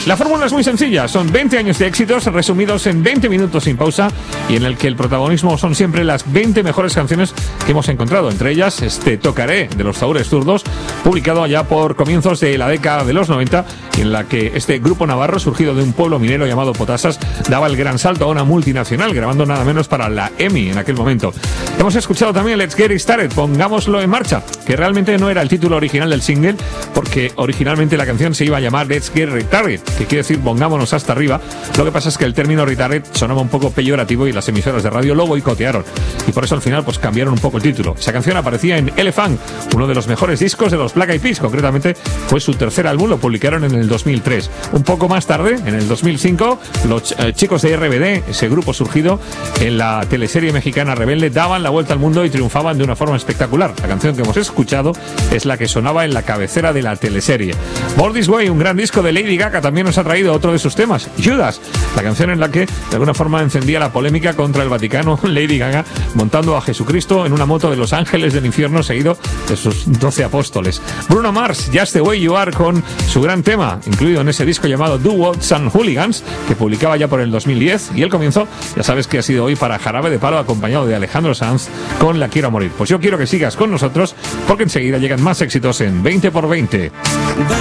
La fórmula es muy sencilla, son 20 años de éxitos resumidos en 20 minutos sin pausa y en el que el protagonismo son siempre las 20 mejores canciones que hemos encontrado, entre ellas Tocaré de los Tahúres Zurdos, publicado allá por comienzos de la década de los 90, en la que este grupo navarro, surgido de un pueblo minero llamado Potasas, daba el gran salto a una multinacional, grabando nada menos para la EMI en aquel momento. Hemos escuchado también Let's Get It Started, pongámoslo en marcha, que realmente no era el título original del single, porque originalmente la canción se iba a llamar Let's Get Retarded, que quiere decir pongámonos hasta arriba. Lo que pasa es que el término retarded sonaba un poco peyorativo y las emisoras de radio lo boicotearon, y por eso al final pues cambiaron un poco el título. Esa canción aparecía en Elephant, uno de los mejores discos de los Black Eyed Peas, concretamente fue su tercer álbum, lo publicaron en el 2003. Un poco más tarde, en el 2005, los chicos de RBD, ese grupo surgido en la teleserie mexicana Rebelde, daban la vuelta al mundo y triunfaban de una forma espectacular. La canción que hemos escuchado es la que sonaba en la cabecera de la teleserie. Born This Way, un gran disco de Lady Gaga, también nos ha traído otro de sus temas, Judas, la canción en la que de alguna forma encendía la polémica contra el Vaticano, Lady Gaga montando a Jesucristo en una moto de los ángeles del infierno seguido de sus 12 apóstoles. Bruno Mars, Just the Way You Are, con su gran tema, incluido en ese disco llamado Do What's and Hooligans, que publicaba ya por el 2010, y el comienzo, ya sabes que ha sido hoy para Jarabe de Palo, acompañado de Alejandro Sanz con La Quiero Morir. Pues yo quiero que sigas con nosotros, porque enseguida llegan más éxitos en 20x20.